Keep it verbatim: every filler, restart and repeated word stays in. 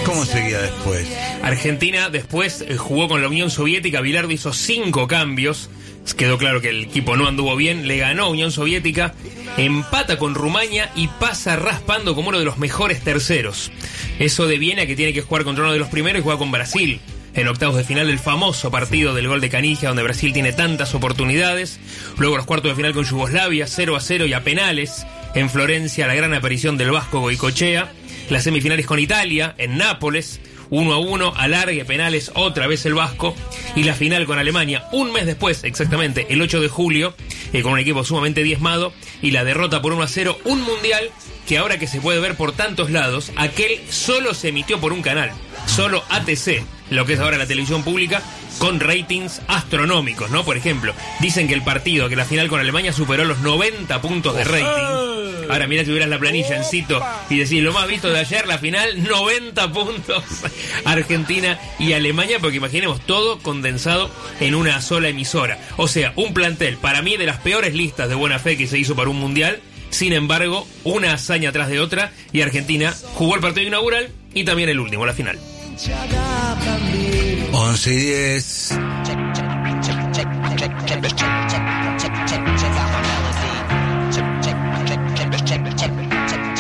¿Cómo seguía después? Argentina después eh, jugó con la Unión Soviética. Bilardo hizo cinco cambios. Quedó claro que el equipo no anduvo bien. Le ganó a Unión Soviética, empata con Rumania y pasa raspando como uno de los mejores terceros. Eso de Viena, que tiene que jugar contra uno de los primeros, y juega con Brasil en octavos de final, el famoso partido del gol de Canigia, donde Brasil tiene tantas oportunidades. Luego los cuartos de final con Yugoslavia, cero a cero y a penales. En Florencia, la gran aparición del vasco Goicoechea. Las semifinales con Italia, en Nápoles, uno a uno, alargue, penales, otra vez el vasco. Y la final con Alemania, un mes después, exactamente, el ocho de julio, eh, con un equipo sumamente diezmado. Y la derrota por uno a cero, un mundial que ahora que se puede ver por tantos lados, aquel solo se emitió por un canal, solo A T C, lo que es ahora la televisión pública, con ratings astronómicos, ¿no? Por ejemplo, dicen que el partido, que la final con Alemania superó los noventa puntos de rating. Ahora mira si hubieras la planilla en Cito y decís lo más visto de ayer, la final, noventa puntos. Argentina y Alemania, porque imaginemos todo condensado en una sola emisora. O sea, un plantel, para mí, de las peores listas de buena fe que se hizo para un mundial. Sin embargo, una hazaña tras de otra, y Argentina jugó el partido inaugural y también el último, la final. once y diez.